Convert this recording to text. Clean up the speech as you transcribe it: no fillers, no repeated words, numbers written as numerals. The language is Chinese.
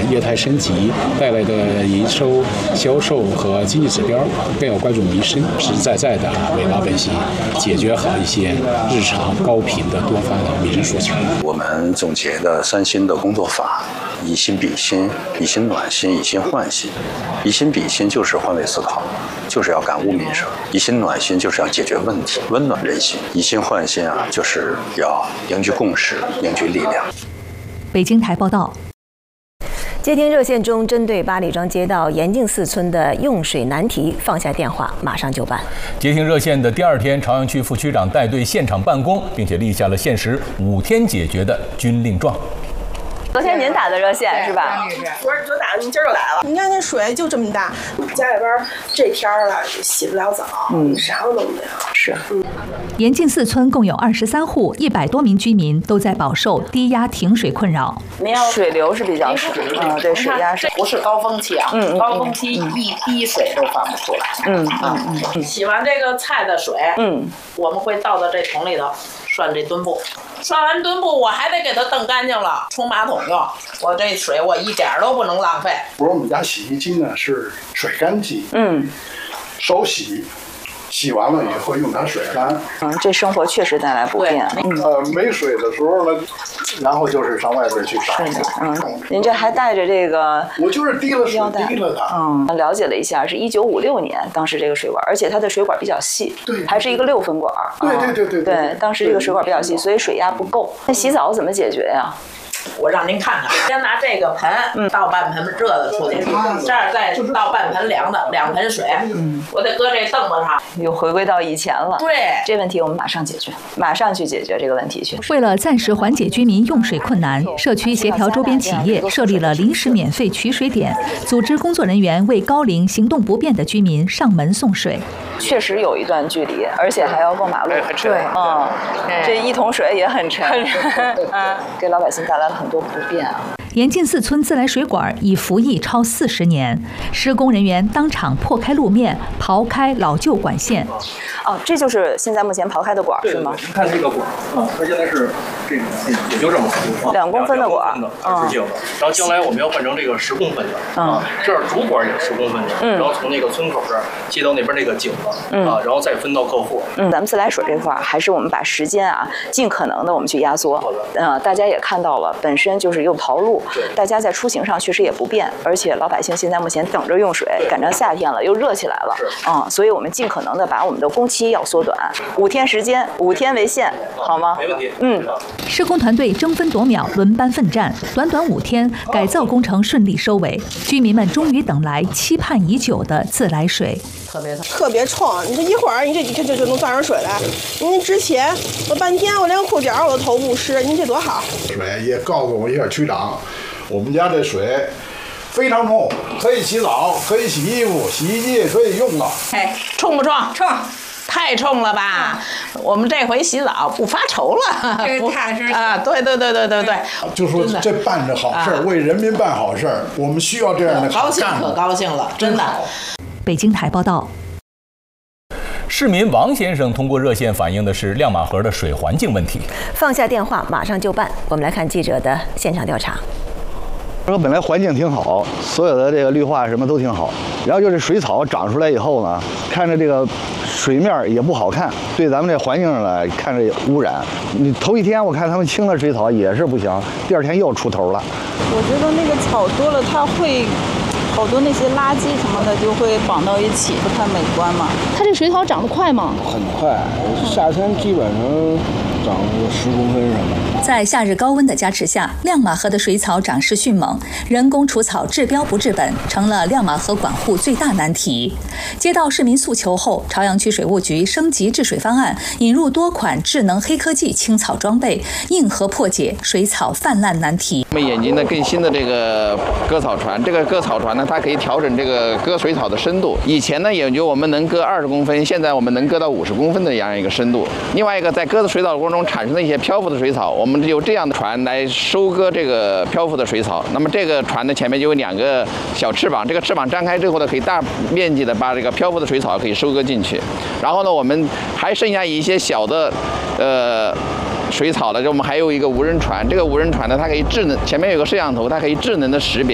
业态升级带来的营收、销售和经济指标更要关注民生，实实在在的为老百姓解决好一些日常高频的多发的民生诉求。 我们总结的3新的工作法：以心比心、以心暖心、以心换心。以心比心就是换位思考，就是要感悟民生；以心暖心就是要解决问题，温暖人心；以心换心就是要凝聚共识，凝聚力量。 北京台报道。 接听热线中针对八里庄街道严敬寺村的用水难题放下电话，马上就办。 接听热线的第2天，朝阳区副区长带队现场办公，并且立下了限时5天解决的军令状。 昨天您打的热线是吧？ 昨打的，您今儿就来了。你看那水就这么大，家里边这天了洗不了澡，啥都弄不了。是， 严敬寺村共有23户，100多名居民都在饱受低压停水困扰。 水流是比较少，对，水压是不是高峰期啊？高峰期一滴水都放不出来。洗完这个菜的水，我们会倒到这桶里头，涮这墩布。涮完墩布，我还得给它蹬干净了，冲马桶用。我这水我一点都不能浪费。 我们家洗衣机呢是水干机，手洗。洗完了以后用它水干， 这生活确实带来不便。 没水的时候呢，然后就是上外边去找。 您这还带着这个？ 我就是提了水，提了它。 了解了一下，是1956年，当时这个水管，而且它的水管比较细， 对， 还是一个6分管。对，当时这个水管比较细，所以水压不够。那洗澡怎么解决呀？ 我让您看看，先拿这个盆倒半盆热的出去，这儿再倒半盆凉的，2盆水，我得搁这凳子上， 又回归到以前了。 对， 这问题我们马上解决，马上去解决这个问题去。 为了暂时缓解居民用水困难，社区协调周边企业设立了临时免费取水点，组织工作人员为高龄行动不便的居民上门送水。 确实有一段距离，而且还要过马路。 对， 这1桶水也很沉，给老百姓带来了很多不便啊。 严敬寺村自来水管已服役超40年，施工人员当场破开路面，刨开老旧管线。 这就是现在目前刨开的管是吗？ 你看这个管它现在是这个也就这么粗 ，2公分的管， 直径的。然后将来我们要换成这个10公分的，这儿主管也是10公分的，然后从那个村口这儿接到那边那个井子，然后再分到客户。 咱们自来水这块还是我们把时间尽可能的我们去压缩。大家也看到了，本身就是又刨路，大家在出行上确实也不便，而且老百姓现在目前等着用水，赶上夏天了又热起来了，所以我们尽可能的把我们的工期要缩短，5天时间，5天为限，好吗？ 没问题。 施工团队争分夺秒，轮班奋战，短短5天，改造工程顺利收尾，居民们终于等来期盼已久的自来水。 特别冲，你这一会儿你这就能钻上水来。您之前我半天我连裤脚我都头不湿，您这多好。 水也告诉我一下区长，我们家这水非常冲，可以洗澡，可以洗衣服，洗衣机也可以用了。 冲不冲？冲。太冲了吧！我们这回洗澡不发愁了， 这踏实啊！对。 就说这办着好事儿，为人民办好事儿，我们需要这样的高兴，可高兴了，真的。 北京台报道。 市民王先生通过热线反映的是亮马河的水环境问题。 放下电话，马上就办。我们来看记者的现场调查。 说本来环境挺好，所有的这个绿化什么都挺好，然后就是水草长出来以后呢，看着这个水面也不好看，对咱们这环境来看着污染。你头一天我看他们清了水草也是不行，第2天又出头了。 我觉得那个草多了，它会好多那些垃圾什么的就会绑到一起，不太美观嘛。 它这水草长得快吗？ 很快，夏天基本上长个10公分什么。 在夏日高温的加持下，亮马河的水草长势迅猛，人工除草治标不治本，成了亮马河管护最大难题。接到市民诉求后，朝阳区水务局升级治水方案，引入多款智能黑科技清草装备，硬核破解水草泛滥难题。 我们引进的更新的这个割草船，这个割草船呢，它可以调整这个割水草的深度。以前呢，也就我们能割20公分，现在我们能割到50公分的这样一个深度。另外一个，在割的水草过程中产生的一些漂浮的水草，我们有这样的船来收割这个漂浮的水草。那么这个船的前面就有2个小翅膀，这个翅膀张开之后呢，可以大面积的把这个漂浮的水草可以收割进去。然后呢，我们还剩下一些小的水草的，我们还有一个无人船。这个无人船呢，它可以智能，前面有个摄像头，它可以智能的识别